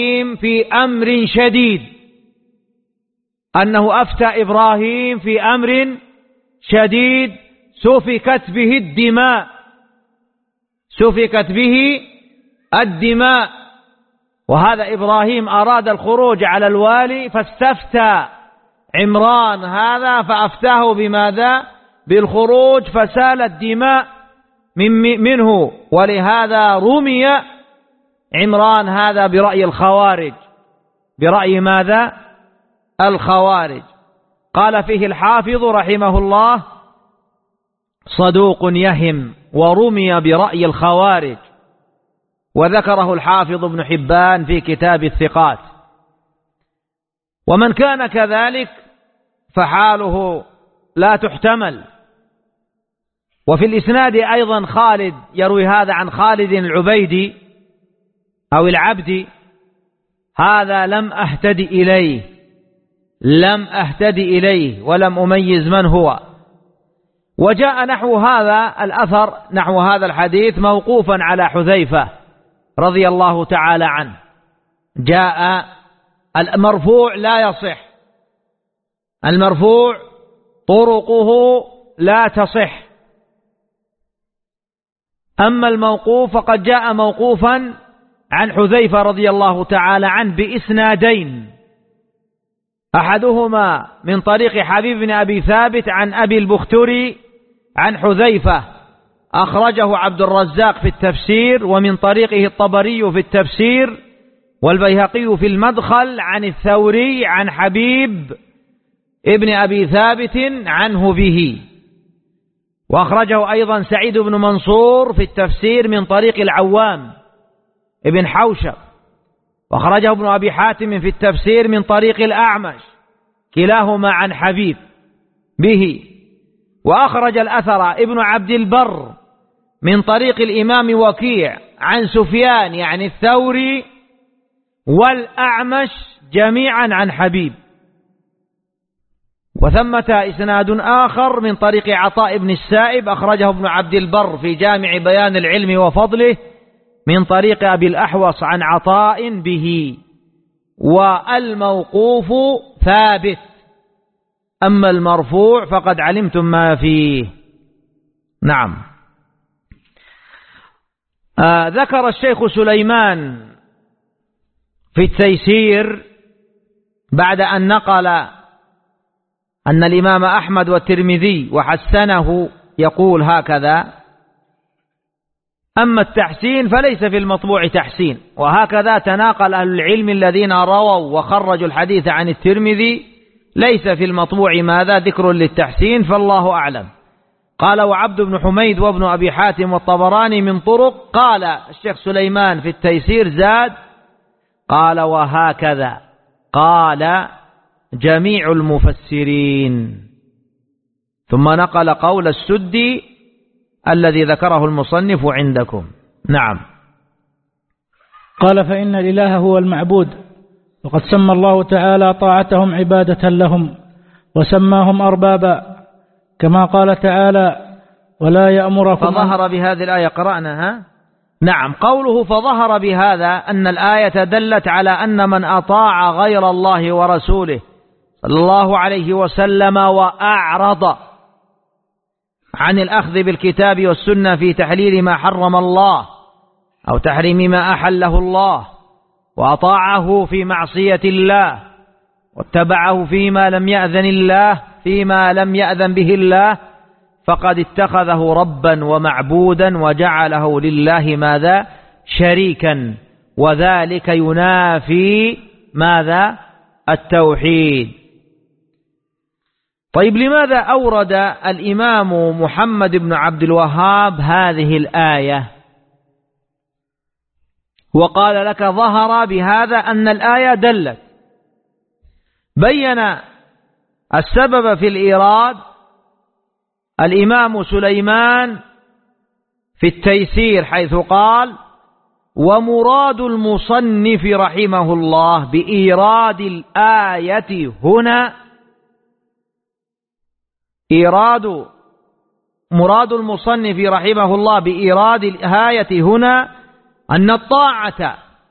في أمر شديد، أنه أفتى إبراهيم في أمر شديد سفكت به الدماء، وهذا إبراهيم أراد الخروج على الوالي فاستفتى عمران هذا فأفتاه بماذا؟ بالخروج، فسالت دماء منه، ولهذا رمي عمران هذا برأي الخوارج. برأي ماذا؟ الخوارج. قال فيه الحافظ رحمه الله: صدوق يهم، ورمي برأي الخوارج. وذكره الحافظ ابن حبان في كتاب الثقات. ومن كان كذلك فحاله لا تحتمل. وفي الإسناد أيضا خالد يروي هذا عن خالد العبيدي أو العبدي: هذا لم أهتد إليه ولم أميز من هو. وجاء نحو هذا الأثر، نحو هذا الحديث، موقوفا على حذيفة رضي الله تعالى عنه. جاء المرفوع لا يصح، المرفوع طرقه لا تصح. أما الموقوف فقد جاء موقوفا عن حذيفة رضي الله تعالى عنه بإسنادين، أحدهما من طريق حبيب بن أبي ثابت عن أبي البختري عن حذيفة، أخرجه عبد الرزاق في التفسير، ومن طريقه الطبري في التفسير والبيهقي في المدخل عن الثوري عن حبيب ابن أبي ثابت عنه به. وأخرجه أيضا سعيد بن منصور في التفسير من طريق العوام ابن حوشب، وأخرجه ابن أبي حاتم في التفسير من طريق الأعمش، كلاهما عن حبيب به. وأخرج الأثر ابن عبد البر من طريق الإمام وكيع عن سفيان يعني الثوري والأعمش جميعا عن حبيب. وثمة إسناد آخر من طريق عطاء بن السائب، أخرجه ابن عبد البر في جامع بيان العلم وفضله من طريق أبي الأحوص عن عطاء به. والموقوف ثابت، أما المرفوع فقد علمتم ما فيه. نعم. ذكر الشيخ سليمان في التيسير بعد أن نقل أن الإمام أحمد والترمذي وحسنه يقول هكذا: أما التحسين فليس في المطبوع تحسين. وهكذا تناقل أهل العلم الذين رووا وخرجوا الحديث عن الترمذي، ليس في المطبوع ماذا؟ ذكر للتحسين، فالله أعلم. قال وعبد بن حميد وابن أبي حاتم والطبراني من طرق. قال الشيخ سليمان في التيسير زاد قال: وهكذا قال جميع المفسرين. ثم نقل قول السدي الذي ذكره المصنف عندكم. نعم. قال: فإن الإله هو المعبود، وقد سمى الله تعالى طاعتهم عبادة لهم، وسماهم أربابا، كما قال تعالى: ولا يأمركم. فظهر بهذه الآية قرأناها. نعم. قوله فظهر بهذا أن الآية دلت على أن من أطاع غير الله ورسوله صلى الله عليه وسلم وأعرض عن الأخذ بالكتاب والسنة في تحليل ما حرم الله أو تحريم ما أحله الله، وأطاعه في معصية الله، واتبعه فيما لم يأذن به الله، فقد اتخذه ربا ومعبودا وجعله لله ماذا؟ شريكا، وذلك ينافي ماذا؟ التوحيد. طيب، لماذا أورد الإمام محمد بن عبد الوهاب هذه الآية وقال لك ظهر بهذا أن الآية دلت؟ بين السبب في الإيراد الإمام سليمان في التيسير، حيث قال: ومراد المصنف رحمه الله بإيراد الآية هنا، مراد المصنف رحمه الله بإيراد الآية هنا أن الطاعة